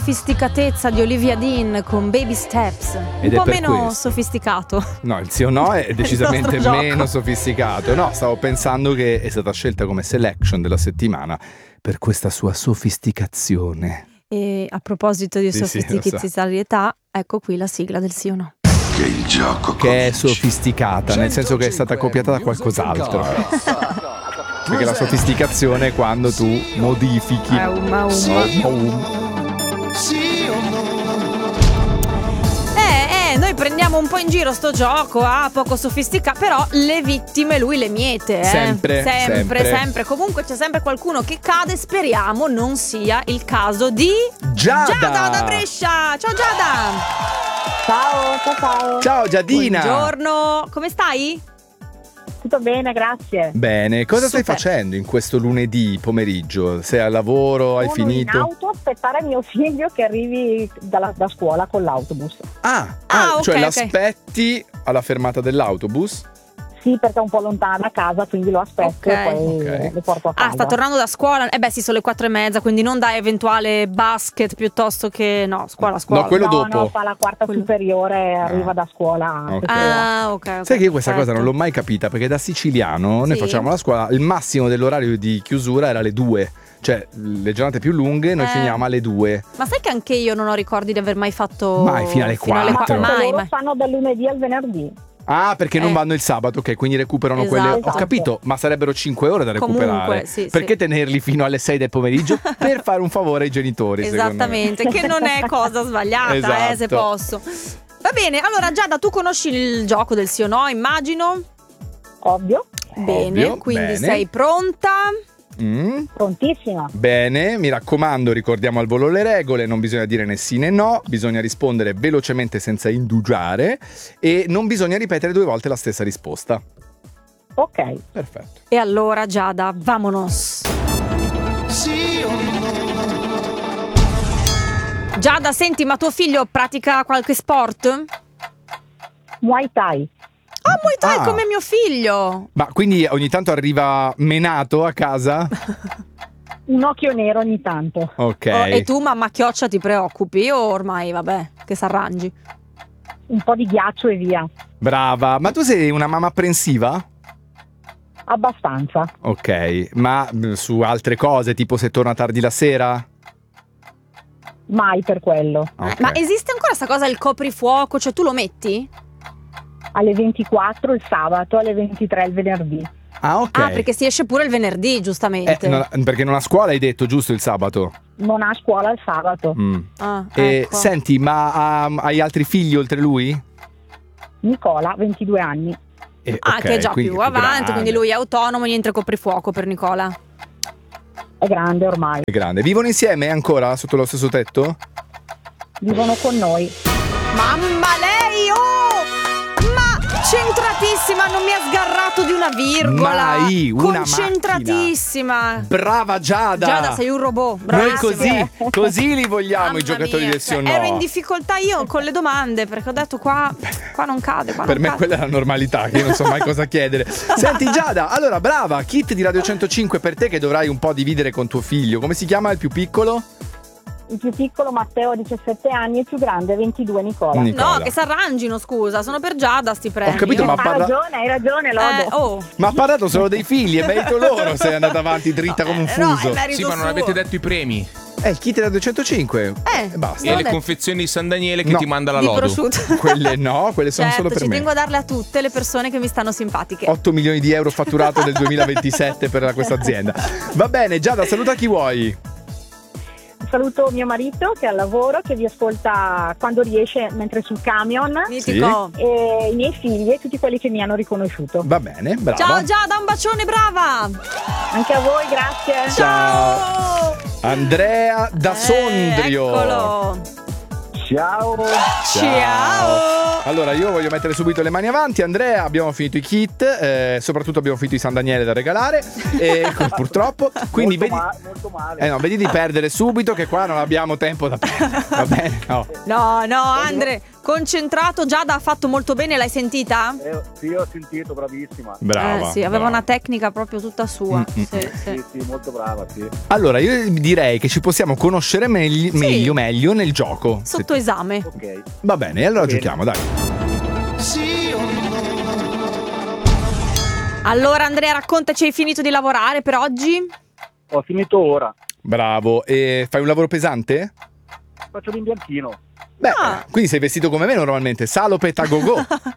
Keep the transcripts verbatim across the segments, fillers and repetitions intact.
sofisticatezza di Olivia Dean con Baby Steps, un Ed è po' per meno questo. sofisticato. No, il sì o no è decisamente nostro meno gioco. sofisticato. No, stavo pensando che è stata scelta come selection della settimana per questa sua sofisticazione. E a proposito di Sì, sì, lo so. sofisticatzione, ecco qui la sigla del sì o no. Che il gioco Che è sofisticata, nel senso che è stata copiata da qualcos'altro. Perché la sofisticazione è quando tu modifichi. Eh, umma, umma. Oh, um. Eh, eh, noi prendiamo un po' in giro sto gioco, ah, poco sofisticato, però le vittime lui le miete, eh. Sempre, sempre, sempre. sempre. Comunque c'è sempre qualcuno che cade, speriamo non sia il caso di Giada! Giada da Brescia. Ciao Giada! Ciao, ciao, ciao. Ciao Giadina! Buongiorno, come stai? Tutto bene, grazie. Bene, cosa stai Super. facendo in questo lunedì pomeriggio? Sei al lavoro, hai Sono finito? in auto a aspettare mio figlio che arrivi dalla, da scuola con l'autobus. Ah, Ah, ah, ok, cioè ok. l'aspetti alla fermata dell'autobus? Sì, perché è un po' lontana da casa, quindi lo aspetto Ok. e poi Ok. lo porto a casa. Ah, sta tornando da scuola? Eh beh sì, sono le quattro e mezza, quindi non da eventuale basket piuttosto che... No, scuola, scuola. No, quello no, dopo. No, fa la quarta Quello- superiore, arriva da scuola. Ok. Ah, ok, ok. Sai che io questa cosa perfetto. non l'ho mai capita, perché da siciliano noi Sì. facciamo la scuola, il massimo dell'orario di chiusura era le due. Cioè, le giornate più lunghe noi Eh. finiamo alle due. Ma sai che anche io non ho ricordi di aver mai fatto... Mai, fino alle Ma quattro. perché Mai, loro mai. fanno dal lunedì al venerdì. Ah, perché non Eh. vanno il sabato, ok, quindi recuperano Esatto. quelle. Ho Esatto. capito, ma sarebbero cinque ore da Comunque, recuperare. sì, perché sì. tenerli fino alle sei del pomeriggio? Per fare un favore ai genitori, secondo me. Esattamente, che non è cosa sbagliata, Esatto. eh, se posso. Va bene, allora Giada, tu conosci il gioco del sì o no, immagino? Ovvio, Bene, Ovvio, quindi bene. sei pronta? Mm. prontissima. Bene, mi raccomando, ricordiamo al volo le regole, non bisogna dire né sì né no, bisogna rispondere velocemente senza indugiare e non bisogna ripetere due volte la stessa risposta. Ok. Perfetto. E allora Giada, vamonos. Giada, senti, ma tuo figlio pratica qualche sport? Muay Thai. Ah, Muay Thai Ah. come mio figlio. Ma quindi ogni tanto arriva menato a casa? Un occhio nero ogni tanto. Ok. Oh, e tu, mamma chioccia, ti preoccupi? O ormai, vabbè, che s'arrangi? Un po' di ghiaccio e via. Brava. Ma tu sei una mamma apprensiva? Abbastanza. Ok. Ma mh, su altre cose, tipo se torna tardi la sera? Mai per quello. Ok. Ma esiste ancora sta cosa, il coprifuoco? Cioè tu lo metti? Alle ventiquattro il sabato, alle ventitré il venerdì. Ah, ok. Ah, perché si esce pure il venerdì, giustamente. Eh, non- perché non a scuola hai detto giusto il sabato? Non ha scuola il sabato. Mm. Ah, E ecco. senti, ma um, hai altri figli oltre lui? Nicola, ventidue anni. Eh, Ah, ok, che è già quindi più è avanti, grande. quindi lui è autonomo, niente coprifuoco per Nicola. È grande ormai. È grande. Vivono insieme ancora sotto lo stesso tetto? Vivono con noi. Mamma lei, oh! Ma centratissima, non mi ha sgarrato di una virgola. Mai, una concentratissima. Brava Giada! Giada, sei un robot. Noi Bravissima. così, così li vogliamo Mamma i giocatori mia, del sì o cioè, no. ero in difficoltà io con le domande perché ho detto qua, qua non cade, qua Per non me cade. quella è la normalità, che io non so mai cosa chiedere. Senti Giada, allora brava, kit di Radio centocinque per te che dovrai un po' dividere con tuo figlio. Come si chiama il più piccolo? Il più piccolo Matteo ha diciassette anni e il più grande ventidue Nicola. Nicola. No, che s'arrangino, scusa, sono per Giada sti premi. Ho capito, ma Hai parla- ragione, hai ragione, Lodo. Eh, oh. Ma ha parlato solo dei figli, è merito loro se è andata avanti dritta come un Eh, no, fuso. è merito Sì, ma non suo. avete detto i premi. Eh, il kit da duecentocinque. Eh, E basta. E L'ho le detto. confezioni di San Daniele che No. ti manda la Di Lodu. prosciutto. Quelle no, quelle sono Certo, solo per ci me. tengo a darle a tutte le persone che mi stanno simpatiche. otto milioni di euro fatturato nel duemilaventisette per questa azienda. Va bene, Giada, saluta chi vuoi. Saluto mio marito che è al lavoro, che vi ascolta quando riesce mentre è sul camion, Mitico. e i miei figli e tutti quelli che mi hanno riconosciuto. Va bene, brava. Ciao Giada, un bacione, brava. Anche a voi, grazie. Ciao. Andrea da Eh, Sondrio. Eccolo. Ciao. Ciao. Allora, io voglio mettere subito le mani avanti. Andrea, abbiamo finito i kit, eh, soprattutto abbiamo finito i San Daniele da regalare, e, purtroppo. Quindi molto, vedi, ma- molto male. eh no, vedi di perdere subito, che qua non abbiamo tempo da perdere. Va bene? No. No, no, Andre, concentrato. Giada ha fatto molto bene, l'hai sentita? Eh, sì, ho sentito, bravissima. Brava. Eh, sì, aveva brava. una tecnica proprio tutta sua. Mm, mm, Sì, sì. Sì, sì, molto brava, sì. Allora, io direi che ci possiamo conoscere megli- Sì. meglio meglio nel gioco. Se- Sotto esame. Ok. Va bene, allora Bene. giochiamo, dai. Allora Andrea, raccontaci, hai finito di lavorare per oggi? Ho finito ora. Bravo. E fai un lavoro pesante? Faccio l'imbianchino. Beh, Ah. quindi sei vestito come me normalmente, salopet a go-go.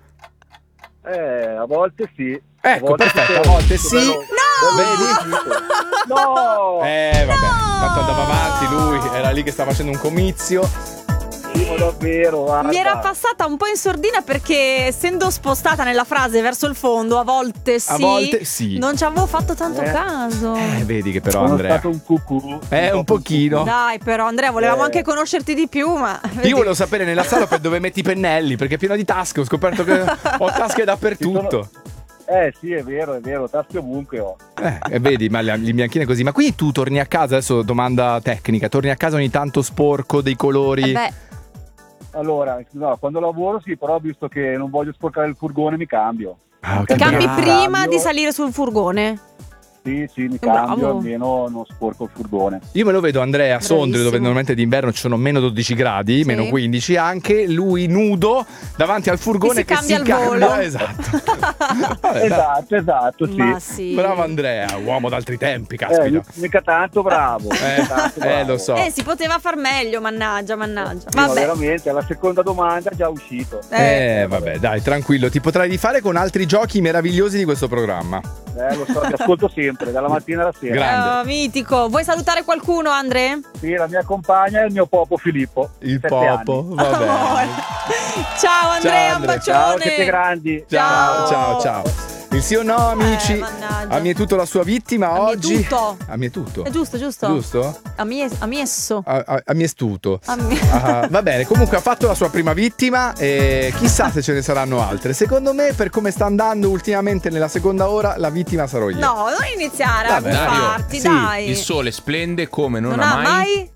Eh, a volte sì. Ecco, A volte perfetto, sì. a volte sì. Bello- No! bello vestito. No! Eh, vabbè, tanto andava avanti lui, era lì che stava facendo un comizio. Sì, ma davvero, guarda. Mi era passata un po' in sordina perché essendo spostata nella frase verso il fondo, a volte sì, A volte sì. non ci avevo fatto tanto Eh. caso. Eh, vedi che però Sono Andrea. stato un cucù. Eh, un pochino. Dai però Andrea, volevamo Eh. anche conoscerti di più, ma vedi. Io volevo sapere nella salopet dove metti i pennelli, perché è pieno di tasche, ho scoperto che ho tasche dappertutto. Eh sì, è vero, è vero, tasche ovunque ho. Eh, e vedi, ma le- l'imbianchino è così. Ma quindi tu torni a casa, adesso domanda tecnica, torni a casa ogni tanto sporco dei colori? Eh beh, Allora, no, quando lavoro sì, però visto che non voglio sporcare il furgone mi cambio. Ah, ok, ti cambi bravo. prima Cambio. di salire sul furgone. Sì, sì, mi Bravo. cambio, almeno non sporco il furgone. Io me lo vedo Andrea a Sondrio, dove Bravissimo. normalmente d'inverno ci sono meno dodici gradi, Sì. meno quindici anche, lui nudo davanti al furgone Che che si cambia si al cambia. volo. Esatto. Vabbè, dai. Esatto, esatto, sì. Ma sì. Bravo Andrea, uomo d'altri tempi, Eh, caspita. mica tanto bravo. Eh, mica tanto eh, bravo. lo so. Eh, si poteva far meglio, mannaggia, mannaggia. Sì, ma Vabbè. veramente, alla seconda domanda è già uscito. Eh, vabbè, dai, tranquillo, ti potrai rifare con altri giochi meravigliosi di questo programma. Eh, lo so, ti ascolto sempre, dalla mattina alla sera. Grande. Oh, mitico. Vuoi salutare qualcuno, Andre? Sì, la mia compagna è il mio Popo Filippo. Il sette Popo, anni. va bene. Amore. Ciao Andrea, un Andre, bacione. Ciao, siete grandi. Ciao, Ciao. ciao, ciao. Il sì o no, amici? Eh, mannaggia. a mietuto la sua vittima A oggi. mietuto. A mietuto. È giusto, giusto. Giusto? A mie- a miesso. A, a, a miestuto. A mie- Ah, va bene, comunque ha fatto la sua prima vittima e chissà se ce ne saranno altre. Secondo me, per come sta andando ultimamente nella seconda ora, la vittima sarò io. No, non iniziare Vabbè, a Dario, buffarti, sì, dai. Il sole splende come non, non ha ha mai. mai?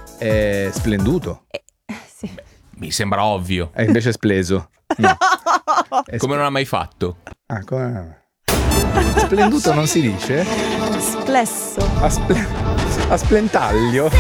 È splenduto. Eh, sì. Mi sembra ovvio. È invece spleso. No. È Come non ha mai fatto. Ah, come... Splenduto non si dice? Splesso. A, sple- a splentaglio.